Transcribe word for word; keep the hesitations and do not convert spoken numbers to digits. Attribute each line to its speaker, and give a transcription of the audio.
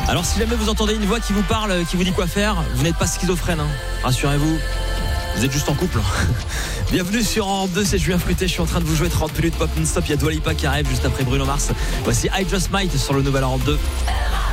Speaker 1: Alors si jamais vous entendez une voix qui vous parle, qui vous dit quoi faire, vous n'êtes pas schizophrène, hein. Rassurez-vous, vous êtes juste en couple. Bienvenue sur Europe deux, c'est Julien Fruité. Je suis en train de vous jouer trente minutes pop non-stop. Il y a Dua Lipa qui arrive juste après Bruno Mars. Voici I Just Might sur le nouvel Europe deux.